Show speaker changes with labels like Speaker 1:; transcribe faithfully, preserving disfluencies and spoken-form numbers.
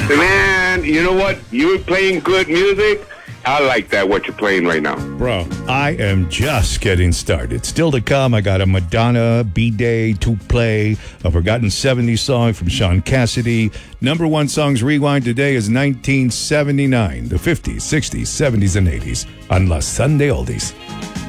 Speaker 1: Man, you know what? You were playing good music. I like that, what you're playing right now.
Speaker 2: Bro, I am just getting started. Still to come, I got a Madonna B-Day to play, a Forgotten seventies song from Sean Cassidy. Number one songs rewind today is nineteen seventy-nine, the fifties, sixties, seventies, and eighties on La Sunday Oldies.